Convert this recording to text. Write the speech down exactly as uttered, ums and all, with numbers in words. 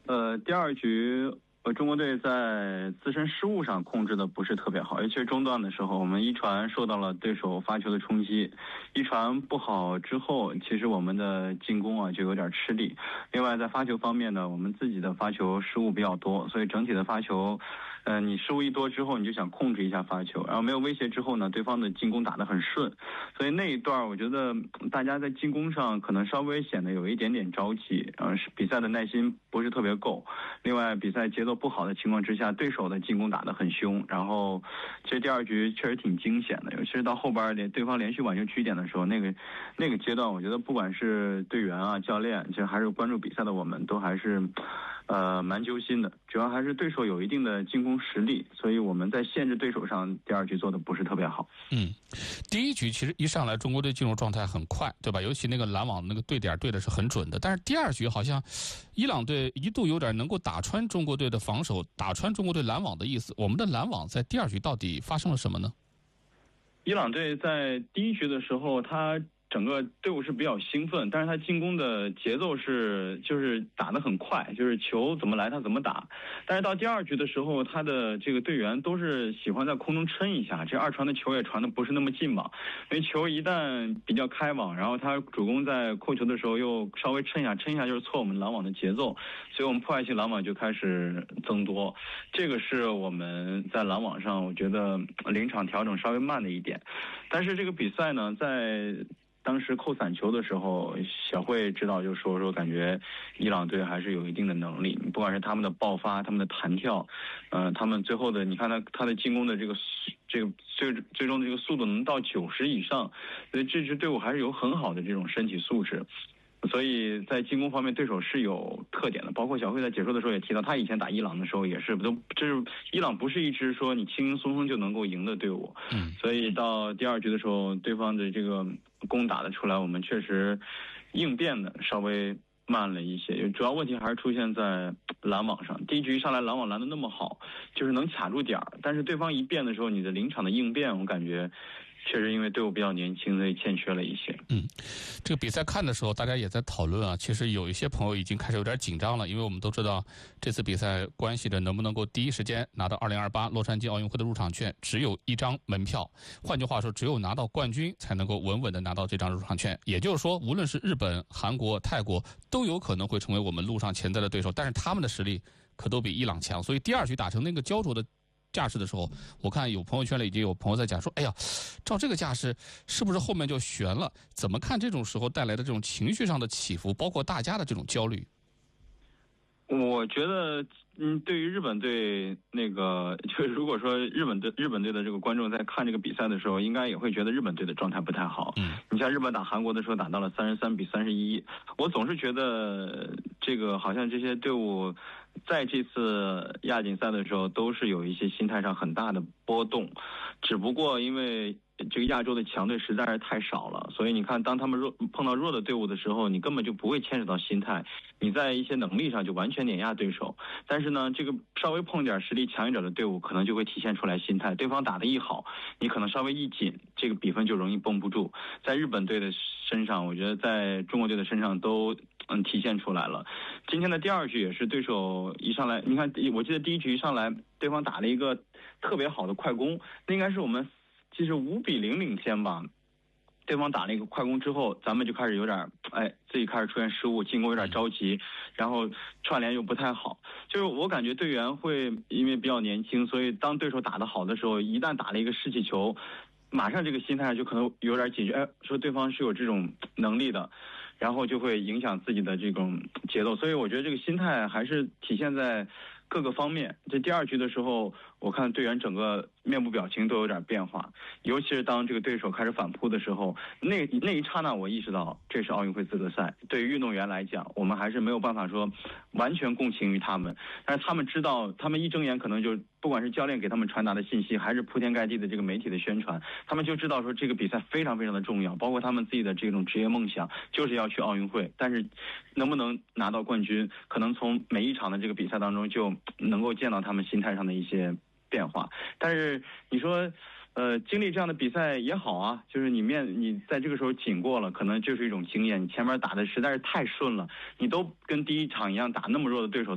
呃，第二局。呃，中国队在自身失误上控制的不是特别好，尤其是中段的时候，我们一传受到了对手发球的冲击，一传不好之后，其实我们的进攻啊就有点吃力。另外在发球方面呢，我们自己的发球失误比较多，所以整体的发球，呃，你失误一多之后，你就想控制一下发球，然后没有威胁之后呢，对方的进攻打得很顺，所以那一段我觉得大家在进攻上可能稍微显得有一点点着急，呃，比赛的耐心不是特别够。另外，比赛节奏不好的情况之下，对手的进攻打得很凶，然后这第二局确实挺惊险的，尤其是到后边连对方连续挽救取点的时候，那个那个阶段，我觉得不管是队员啊、教练，其实还是关注比赛的我们，都还是呃蛮揪心的。主要还是对手有一定的进攻实力，所以我们在限制对手上第二局做的不是特别好。 嗯，第一局其实一上来中国队进入状态很快，对吧？尤其那个拦网那个对点对的是很准的，但是第二局好像伊朗队一度有点能够打穿中国队的防守，打穿中国队拦网的意思。我们的拦网在第二局到底发生了什么呢？ 伊朗队在第一局的时候，他整个队伍是比较兴奋，但是他进攻的节奏是就是打得很快，就是球怎么来他怎么打。但是到第二局的时候，他的这个队员都是喜欢在空中抻一下，这二传的球也传的不是那么近嘛，因为球一旦比较开网，然后他主攻在扣球的时候又稍微抻一下，抻一下就是错我们拦网的节奏，所以我们破坏性拦网就开始增多。这个是我们在拦网上我觉得临场调整稍微慢的一点。但是这个比赛呢，在当时扣散球的时候，小慧指导就说说感觉伊朗队还是有一定的能力，不管是他们的爆发、他们的弹跳，呃，他们最后的你看他他的进攻的这个这个最最终的这个速度能到九十以上，所以这支队伍还是有很好的这种身体素质。所以在进攻方面，对手是有特点的。包括小慧在解说的时候也提到，他以前打伊朗的时候也是都，这是伊朗不是一支说你轻轻松松就能够赢的队伍。 嗯， 所以到第二局的时候，对方的这个攻打的出来，我们确实应变的稍微慢了一些。主要问题还是出现在拦网上。第一局上来拦网拦得那么好，就是能卡住点儿，但是对方一变的时候，你的临场的应变，我感觉确实因为队伍比较年轻，所以欠缺了一些。 嗯，这个比赛看的时候，大家也在讨论啊。其实有一些朋友已经开始有点紧张了，因为我们都知道这次比赛关系着能不能够第一时间拿到二零二八洛杉矶奥运会的入场券，只有一张门票。换句话说，只有拿到冠军才能够稳稳的拿到这张入场券。也就是说，无论是日本、韩国、泰国，都有可能会成为我们路上潜在的对手，但是他们的实力可都比伊朗强。所以第二局打成那个焦灼的架势的时候，我看有朋友圈里已经有朋友在讲说，哎呀，照这个架势是不是后面就悬了？怎么看这种时候带来的这种情绪上的起伏，包括大家的这种焦虑？ 我觉得，嗯，对于日本队那个，就如果说日本队日本队的这个观众在看这个比赛的时候，应该也会觉得日本队的状态不太好。 嗯， 你像日本打韩国的时候打到了三十三比三十一，我总是觉得这个好像这些队伍在这次亚锦赛的时候都是有一些心态上很大的波动，只不过因为这个亚洲的强队实在是太少了，所以你看当他们弱碰到弱的队伍的时候，你根本就不会牵扯到心态，你在一些能力上就完全碾压对手。但是呢，这个稍微碰点实力强一点的队伍，可能就会体现出来心态，对方打得一好，你可能稍微一紧，这个比分就容易绷不住。在日本队的身上，我觉得在中国队的身上都嗯体现出来了。今天的第二局也是对手一上来，你看我记得第一局一上来对方打了一个特别好的快攻，那应该是我们其实五比零领先吧，对方打了一个快攻之后，咱们就开始有点哎自己开始出现失误，进攻有点着急，然后串联又不太好。就是我感觉队员会因为比较年轻，所以当对手打得好的时候，一旦打了一个士气球，马上这个心态就可能有点警觉，哎，说对方是有这种能力的，然后就会影响自己的这种节奏。所以我觉得这个心态还是体现在各个方面。这第二局的时候，我看队员整个面部表情都有点变化，尤其是当这个对手开始反扑的时候，那那一刹那我意识到这是奥运会资格赛，对于运动员来讲，我们还是没有办法说完全共情于他们，但是他们知道，他们一睁眼可能就不管是教练给他们传达的信息，还是铺天盖地的这个媒体的宣传，他们就知道说这个比赛非常非常的重要，包括他们自己的这种职业梦想就是要去奥运会，但是能不能拿到冠军，可能从每一场的这个比赛当中就能够见到他们心态上的一些变化。但是你说呃，经历这样的比赛也好啊，就是你面你在这个时候紧过了，可能就是一种经验。你前面打的实在是太顺了，你都跟第一场一样打那么弱的对手